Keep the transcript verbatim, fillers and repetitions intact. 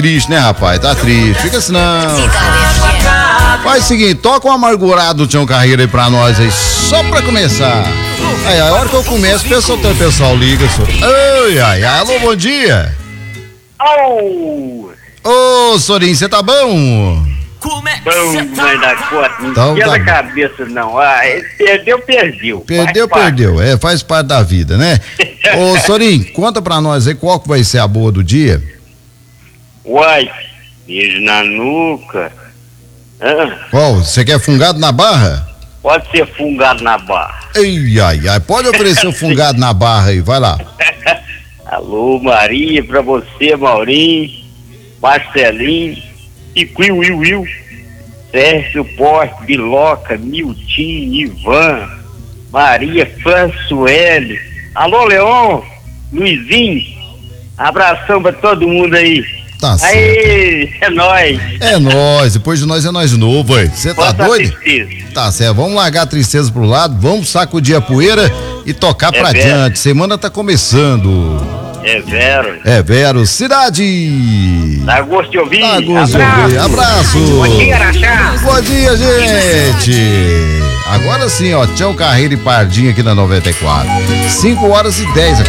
triste, né, rapaz? Tá triste. Fica assim, não. Faz o seguinte, toca um amargurado do Tião Carreira aí pra nós aí, só pra começar. Aí, a hora que eu começo, o pessoal, o pessoal liga. Só. Ai, ai, alô, bom dia. Ô, Ô, Sorinho, você tá bom? bom, mãe da cota, não Então, tinha tá na bom. cabeça não, ah, ele perdeu, perdeu. Perdeu, Faz parte. perdeu. É, faz parte da vida, né? Ô, Sorinho, conta pra nós aí qual que vai ser a boa do dia. Uai, beijo na nuca. Ah, Qual? Você quer fungado na barra? pode ser fungado na barra. Ei, ai, ai, pode oferecer o fungado na barra aí, vai lá. Alô, Maria, pra você, Maurinho, Marcelinho, e Will, Will, Will, Sérgio Porte, Biloca, Miltinho, Ivan, Maria, Françoele, alô, Leon, Luizinho, abração pra todo mundo aí. Tá certo. Aí, é nóis. É nós, depois de nós é nós de novo, aí. Você tá Bota a doido? tristeza. Tá certo, vamos largar a tristeza pro lado, vamos sacudir a poeira e tocar É pra Vero. diante. Semana tá começando. É Vero. É Vero, cidade. Dá gosto de ouvir. Dá gosto de ouvir. Abraço. Bom dia, Araxá. Bom dia, gente. Agora sim, ó, Tião Carreira e Pardinho aqui na noventa e quatro. cinco horas e dez agora.